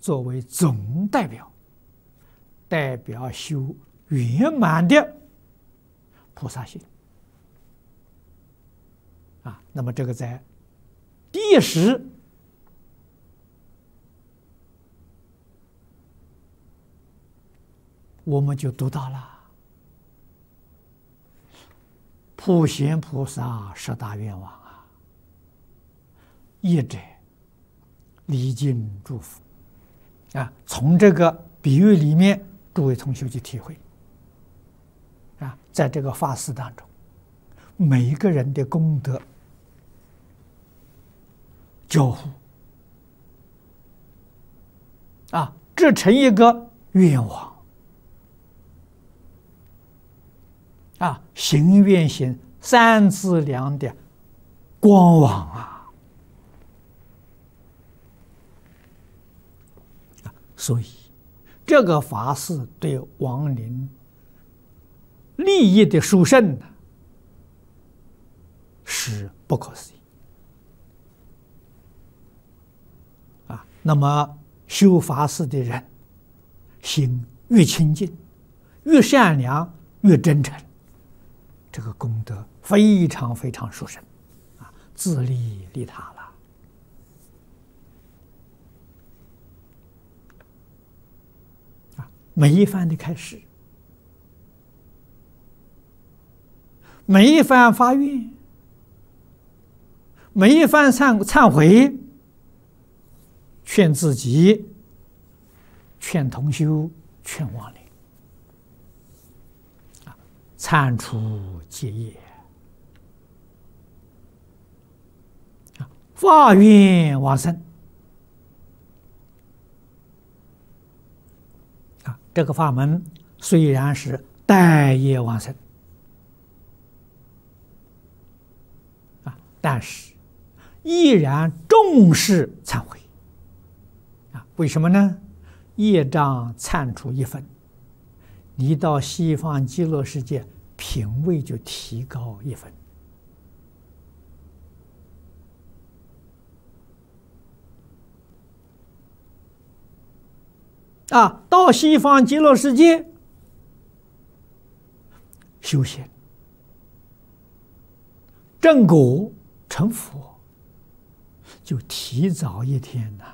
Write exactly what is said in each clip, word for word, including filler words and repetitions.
作为总代表，代表修圆满的菩萨行啊。那么这个在第一时我们就读到了普贤菩萨十大愿望啊，一者礼敬祝福啊。从这个比喻里面，诸位同学去体会啊，在这个法事当中，每一个人的功德交互啊，这成一个愿望啊，行愿行三资粮的光网啊，所以这个法事对亡灵利益的殊胜呢，是不可思议啊。那么修法事的人，心越清净，越善良，越真诚，这个功德非常非常殊胜啊，自利利他了啊。每一番的开始，每一番发愿，每一番忏忏悔，劝自己，劝同修，劝亡灵啊，忏除结业啊，发愿往生啊。这个法门虽然是带业往生啊，但是依然重视忏悔啊。为什么呢？业障忏除一分，你到西方极乐世界品位就提高一分啊。到西方极乐世界修行正果成佛，就提早一天呐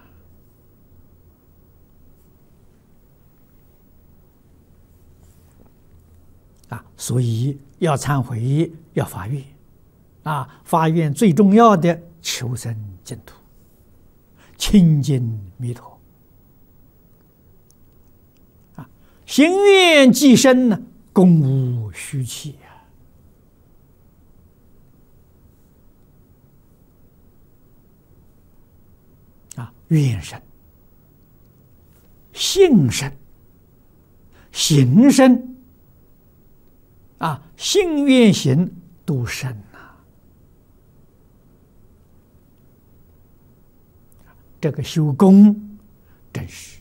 啊。所以要忏悔，要发愿啊。发愿最重要的求生净土，亲近弥陀啊。行愿既生呢，功无虚弃啊。愿生、信生、行生啊，信愿行都生啊。这个修功真是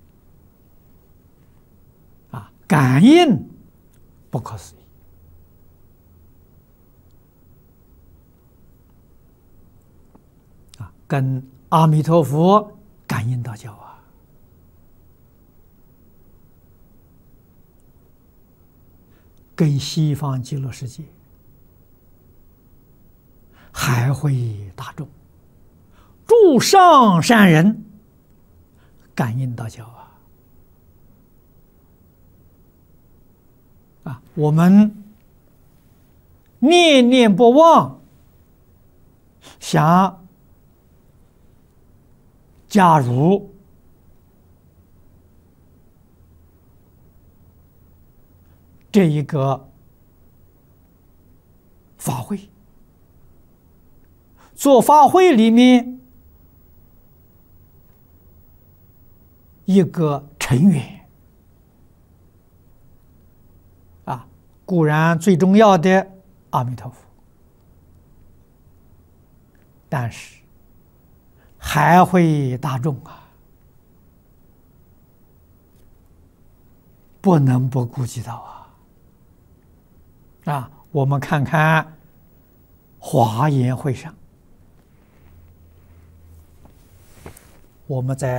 啊，感应不可思议啊，跟阿弥陀佛感应道交啊。跟西方极乐世界还会大众诸上善人感应道交啊啊！我们念念不忘，想加入这一个法会，做法会里面一个成员啊，固然最重要的阿弥陀佛，但是还会大众啊，不能不顾及到啊。啊，我们看看华严会上，我们在